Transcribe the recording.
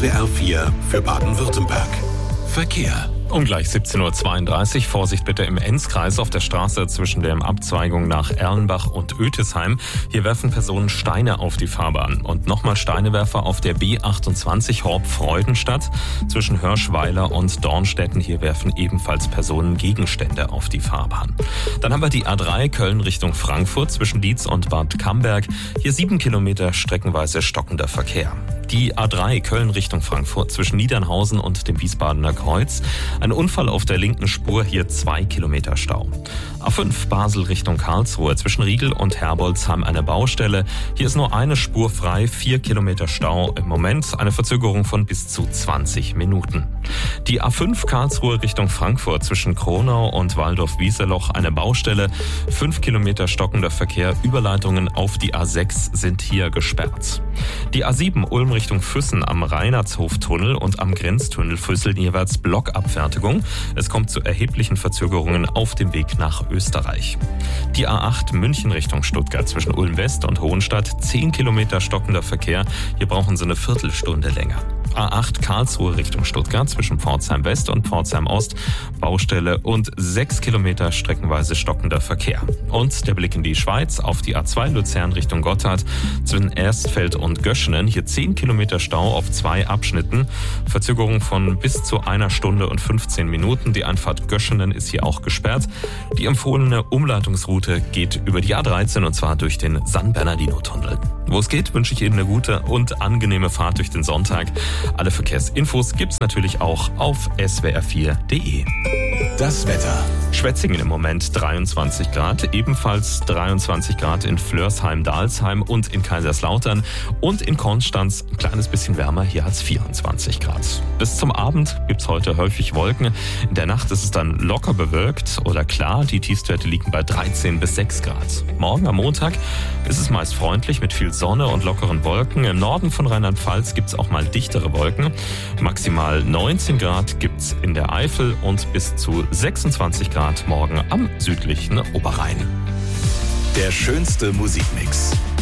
SWR 4 für Baden-Württemberg. Verkehr. Um gleich 17.32 Uhr. Vorsicht bitte im Enzkreis auf der Straße zwischen der Abzweigung nach Erlenbach und Ötisheim. Hier werfen Personen Steine auf die Fahrbahn. Und nochmal Steinewerfer auf der B28 Horb-Freudenstadt zwischen Hörschweiler und Dornstetten. Hier werfen ebenfalls Personen Gegenstände auf die Fahrbahn. Dann haben wir die A3 Köln Richtung Frankfurt zwischen Dietz und Bad Camberg. Hier 7 Kilometer streckenweise stockender Verkehr. Die A3 Köln Richtung Frankfurt zwischen Niedernhausen und dem Wiesbadener Kreuz. Ein Unfall auf der linken Spur, hier 2 Kilometer Stau. A5 Basel Richtung Karlsruhe zwischen Riegel und Herbolzheim eine Baustelle. Hier ist nur eine Spur frei, 4 Kilometer Stau. Im Moment eine Verzögerung von bis zu 20 Minuten. Die A5 Karlsruhe Richtung Frankfurt zwischen Kronau und Waldorf-Wieseloch eine Baustelle. 5 Kilometer stockender Verkehr. Überleitungen auf die A6 sind hier gesperrt. Die A7 Ulm Richtung Füssen am Reinhardtshoftunnel und am Grenztunnel Füssel jeweils Blockabfertigung. Es kommt zu erheblichen Verzögerungen auf dem Weg nach Österreich. Die A8 München Richtung Stuttgart zwischen Ulm West und Hohenstadt 10 Kilometer stockender Verkehr. Hier brauchen Sie eine Viertelstunde länger. A8 Karlsruhe Richtung Stuttgart zwischen Pforzheim West und Pforzheim Ost Baustelle und 6 Kilometer streckenweise stockender Verkehr. Und der Blick in die Schweiz auf die A2 Luzern Richtung Gotthard zwischen Erstfeld und Göschenen. Hier 10 Kilometer Stau auf 2 Abschnitten. Verzögerung von bis zu 1 Stunde und 15 Minuten. Die Einfahrt Göschenen ist hier auch gesperrt. Die empfohlene Umleitungsroute geht über die A13 und zwar durch den San Bernardino-Tunnel. Wo es geht, wünsche ich Ihnen eine gute und angenehme Fahrt durch den Sonntag. Alle Verkehrsinfos gibt's natürlich auch auf swr4.de. Das Wetter. Schwetzingen im Moment 23 Grad, ebenfalls 23 Grad in Flörsheim-Dalsheim und in Kaiserslautern und in Konstanz ein kleines bisschen wärmer, hier hat's 24 Grad. Bis zum Abend gibt's heute häufig Wolken. In der Nacht ist es dann locker bewölkt oder klar, die Tiefstwerte liegen bei 13 bis 6 Grad. Morgen am Montag ist es meist freundlich mit viel Sonne und lockeren Wolken. Im Norden von Rheinland-Pfalz gibt's auch mal dichtere Wolken. Maximal 19 Grad gibt's in der Eifel und bis zu 26 Grad morgen am südlichen Oberrhein. Der schönste Musikmix.